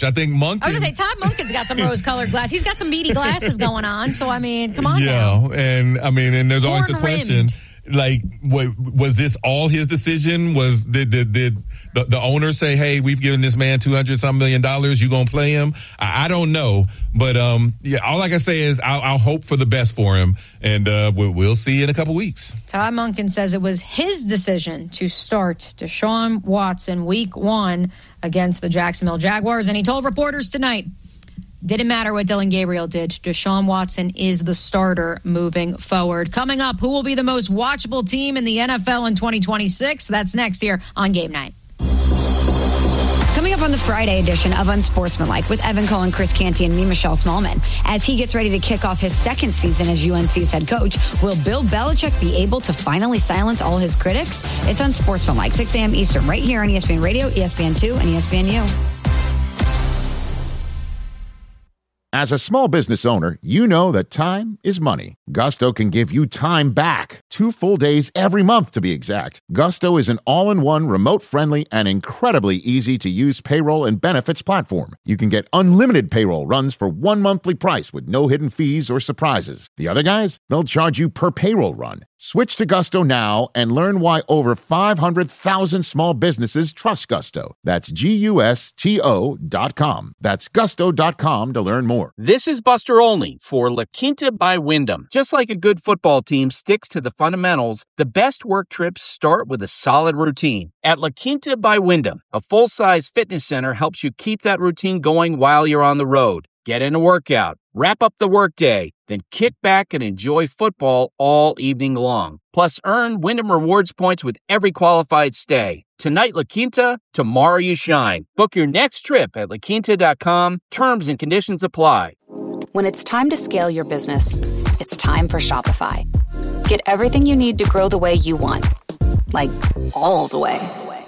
I think Monken. I was going to say, Todd Monken's got some rose-colored glasses. He's got some beady glasses going on. So, I mean, come on now. And there's always the question, like, was this all his decision? Did the owner say, hey, we've given this man $200-some million, you going to play him? I don't know. But, all I can say is I'll hope for the best for him, and we'll see in a couple weeks. Todd Monken says it was his decision to start Deshaun Watson week 1 against the Jacksonville Jaguars, and he told reporters tonight, didn't matter what Dillon Gabriel did. Deshaun Watson is the starter moving forward. Coming up, who will be the most watchable team in the NFL in 2026? That's next here on Game Night. Coming up on the Friday edition of Unsportsmanlike with Evan Cohen, Chris Canty, and me, Michelle Smallman. As he gets ready to kick off his second season as UNC's head coach, will Bill Belichick be able to finally silence all his critics? It's Unsportsmanlike, 6 a.m. Eastern, right here on ESPN Radio, ESPN2, and ESPNU. As a small business owner, you know that time is money. Gusto can give you time back. 2 full days every month, to be exact. Gusto is an all-in-one, remote-friendly, and incredibly easy-to-use payroll and benefits platform. You can get unlimited payroll runs for 1 monthly price with no hidden fees or surprises. The other guys, they'll charge you per payroll run. Switch to Gusto now and learn why over 500,000 small businesses trust Gusto. That's GUSTO.com. That's Gusto.com to learn more. This is Buster Olney for La Quinta by Wyndham. Just like a good football team sticks to the fundamentals, the best work trips start with a solid routine. At La Quinta by Wyndham, a full-size fitness center helps you keep that routine going while you're on the road. Get in a workout, wrap up the workday, then kick back and enjoy football all evening long. Plus, earn Wyndham Rewards points with every qualified stay. Tonight, La Quinta, tomorrow you shine. Book your next trip at laquinta.com. Terms and conditions apply. When it's time to scale your business, it's time for Shopify. Get everything you need to grow the way you want. Like, all the way.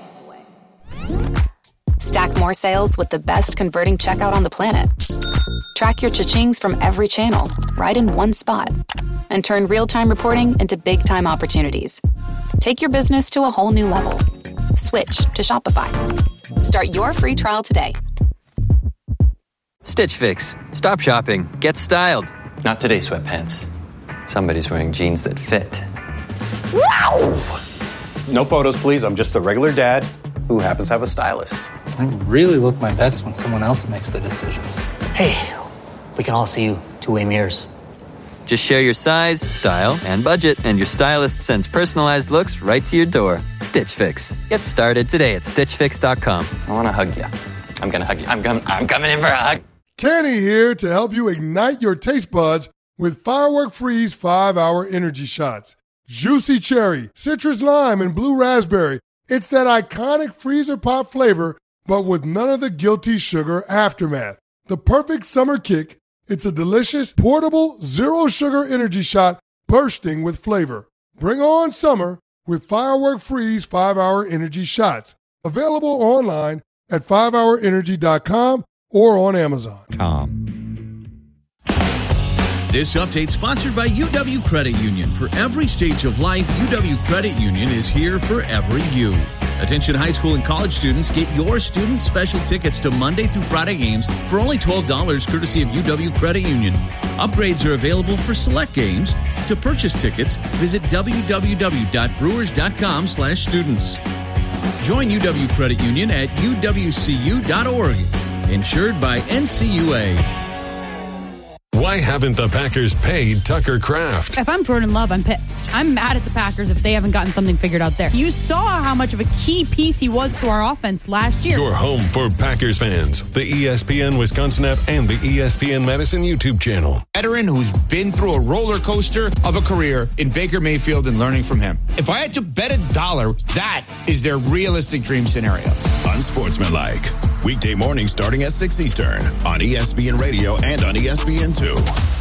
Stack more sales with the best converting checkout on the planet. Track your cha-chings from every channel, right in one spot. And turn real-time reporting into big-time opportunities. Take your business to a whole new level. Switch to Shopify. Start your free trial today. Stitch Fix. Stop shopping. Get styled. Not today, sweatpants. Somebody's wearing jeans that fit. Wow! No photos, please. I'm just a regular dad who happens to have a stylist. I really look my best when someone else makes the decisions. Hey, we can all see you two-way mirrors. Just share your size, style, and budget, and your stylist sends personalized looks right to your door. Stitch Fix. Get started today at StitchFix.com. I want to hug you. I'm going to hug you. I'm coming in for a hug. Kenny here to help you ignite your taste buds with Firework Freeze 5-Hour Energy Shots. Juicy cherry, citrus lime, and blue raspberry. It's that iconic freezer pop flavor, but with none of the guilty sugar aftermath. The perfect summer kick. It's a delicious, portable, zero-sugar energy shot bursting with flavor. Bring on summer with Firework Freeze 5-Hour Energy Shots. Available online at 5hourenergy.com or on Amazon. This update sponsored by UW Credit Union. For every stage of life, UW Credit Union is here for every you. Attention high school and college students, get your student special tickets to Monday through Friday games for only $12 courtesy of UW Credit Union. Upgrades are available for select games. To purchase tickets, visit www.brewers.com/students. Join UW Credit Union at uwcu.org. Insured by NCUA. Why haven't the Packers paid Tucker Kraft? If I'm Jordan Love, I'm pissed. I'm mad at the Packers if they haven't gotten something figured out there. You saw how much of a key piece he was to our offense last year. Your home for Packers fans. The ESPN Wisconsin app and the ESPN Madison YouTube channel. Veteran who's been through a roller coaster of a career in Baker Mayfield and learning from him. If I had to bet $1, that is their realistic dream scenario. Unsportsmanlike. Weekday morning starting at 6 Eastern on ESPN Radio and on ESPN2.